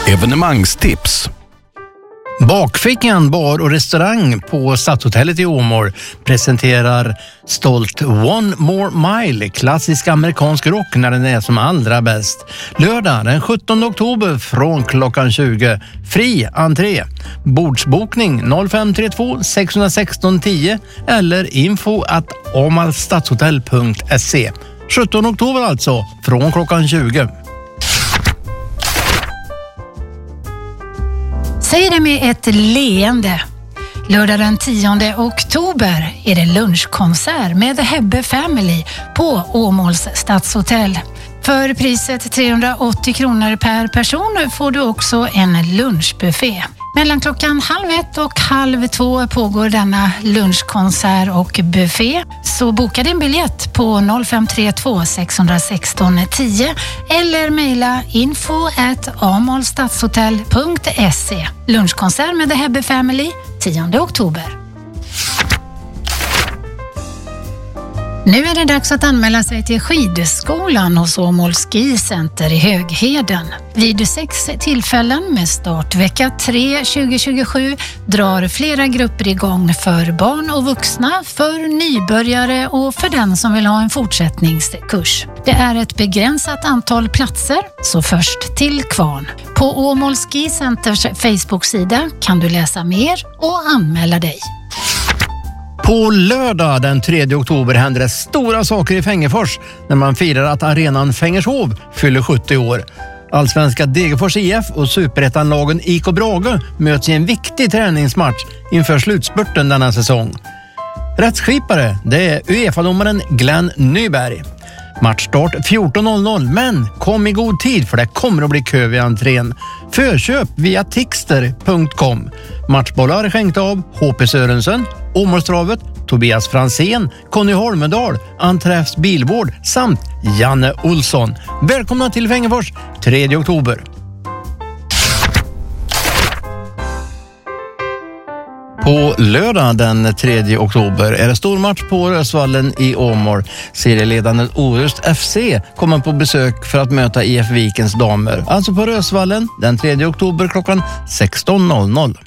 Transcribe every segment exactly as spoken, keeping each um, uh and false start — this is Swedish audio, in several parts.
Evenemangstips. Bakfickan bar och restaurang på Stadshotellet i Åmål presenterar stolt One More Mile, klassisk amerikansk rock när den är som allra bäst. Lördag den sjuttonde oktober från klockan tjugo. Fri entré. Bordsbokning noll fem tre två sex ett sex tio eller info at åmalstadshotel punkt se. sjuttonde oktober alltså från klockan tjugo. Säg det med ett leende. Lördag den tionde oktober är det lunchkonsert med The Hebbe Family på Åmåls Stadshotell. För priset trehundraåttio kronor per person får du också en lunchbuffé. Mellan klockan halv ett och halv två pågår denna lunchkonsert och buffé. Så boka din biljett på noll fem tre två sex ett sex tio eller mejla info at åmalstadshotel punkt se. Lunchkonsert med The Hebbe Family tionde oktober. Nu är det dags att anmäla sig till skidskolan hos Åmål Ski Center i Högheden. Vid sex tillfällen med start vecka tre tjugo tjugosju drar flera grupper igång för barn och vuxna, för nybörjare och för den som vill ha en fortsättningskurs. Det är ett begränsat antal platser, så först till kvarn. På Åmål Ski Centers Facebook-sida kan du läsa mer och anmäla dig. På lördag den tredje oktober händer det stora saker i Fängefors när man firar att arenan Fängershov fyller sjuttio år. Allsvenska Degerfors I F och superettanlagen I K Brage möts i en viktig träningsmatch inför slutspurten denna säsong. Rättsskipare, det är UEFA-domaren Glenn Nyberg. Matchstart fjorton noll noll, men kom i god tid för det kommer att bli kö vid entrén. Förköp via tixter punkt com. Matchbollar är skänkt av H P Sörensen, Åmålstravet, Tobias Fransén, Conny Holmedal, Anträffs Bilvård samt Janne Olsson. Välkomna till Fängefors tredje oktober. På lördag den tredje oktober är det stormatch på Rösvallen i Åmål. Serieledande Orust F C kommer på besök för att möta I F Vikens damer. Alltså på Rösvallen den tredje oktober klockan sexton noll noll.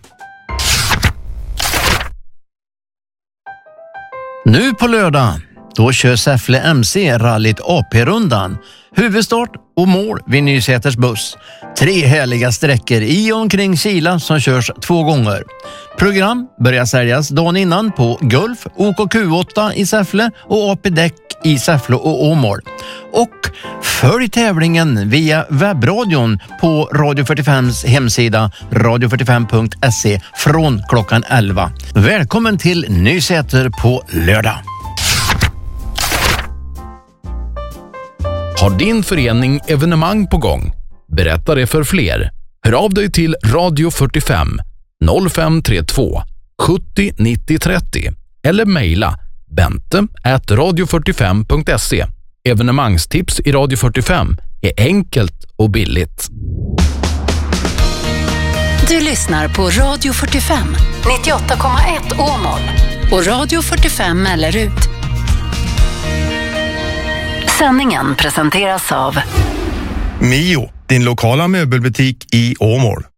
Nu på lördag, då kör Säffle M C rallyt A P-rundan. Huvudstart och mål vid Nysäters buss. Tre härliga sträckor i och omkring Kila som körs två gånger. Program börjar säljas dagen innan på Gulf, O K Q åtta i Säffle och A P-däck i Säffle och Åmål. Och följ tävlingen via webbradion på Radio fyrtiofems hemsida radio fyrtiofem punkt se från klockan elva. Välkommen till Nysäter på lördag. Har din förening evenemang på gång? Berätta det för fler. Hör av dig till Radio fyrtiofem noll fem tre två sjuttio nittio trettio eller mejla bente at radio fyrtiofem punkt se. Evenemangstips i Radio fyrtiofem är enkelt och billigt. Du lyssnar på Radio fyrtiofem nittioåtta komma ett Åmål och Radio fyrtiofem Mellerud. Sändningen presenteras av Mio, din lokala möbelbutik i Åmål.